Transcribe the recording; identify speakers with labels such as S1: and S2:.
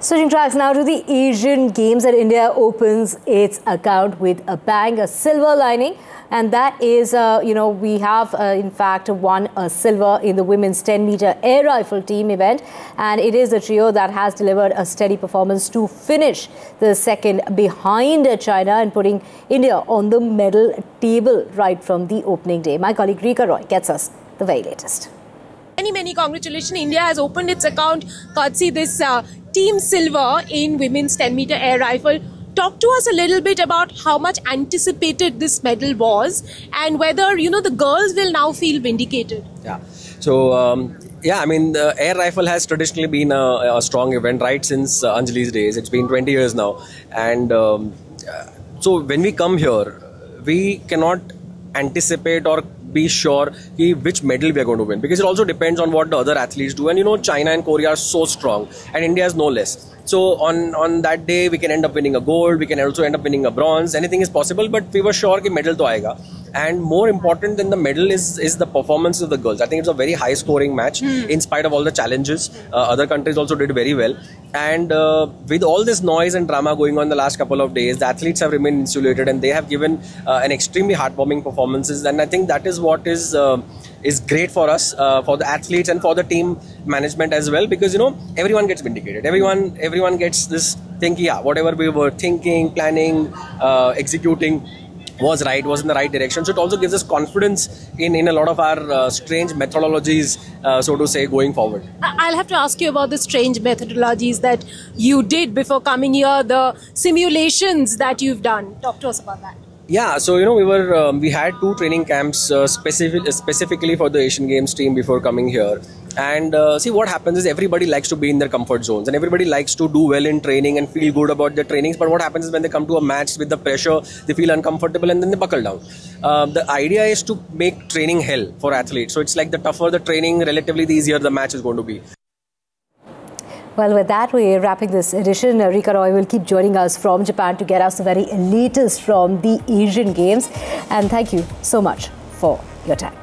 S1: Switching tracks now to the Asian Games, and India opens its account with a bang, a silver lining. And that is, we have in fact won a silver in the women's 10-meter air rifle team event. And it is a trio that has delivered a steady performance to finish the second behind China and putting India on the medal table right from the opening day. My colleague Rika Roy gets us the very latest.
S2: Many congratulations. India has opened its account courtesy this team silver in women's 10-meter air rifle. Talk to us a little bit about how much anticipated this medal was and whether, the girls will now feel vindicated.
S3: Yeah. So, the air rifle has traditionally been a strong event right since Anjali's days. It's been 20 years now. And so when we come here, we cannot anticipate or be sure which medal we are going to win, because it also depends on what the other athletes do. And China and Korea are so strong and India is no less. So on that day we can end up winning a gold, we can also end up winning a bronze. Anything is possible, but we were sure that medal to aayega. And more important than the medal is the performance of the girls. I think it's a very high scoring match in spite of all the challenges. Other countries also did very well. And with all this noise and drama going on the last couple of days, the athletes have remained insulated and they have given an extremely heartwarming performances. And I think that is what is great for us, for the athletes and for the team management as well, because everyone gets vindicated. Everyone gets this thing, whatever we were thinking, planning, executing was in the right direction. So it also gives us confidence in a lot of our strange methodologies, so to say, going forward.
S2: I'll have to ask you about the strange methodologies that you did before coming here, the simulations that you've done. Talk to us about that.
S3: Yeah, so we had 2 training camps specifically for the Asian Games team before coming here. And see, what happens is everybody likes to be in their comfort zones and everybody likes to do well in training and feel good about their trainings. But what happens is when they come to a match with the pressure, they feel uncomfortable and then they buckle down. The idea is to make training hell for athletes. So it's like the tougher the training, relatively the easier the match is going to be.
S1: Well, with that, we're wrapping this edition. Rika Roy will keep joining us from Japan to get us the very latest from the Asian Games. And thank you so much for your time.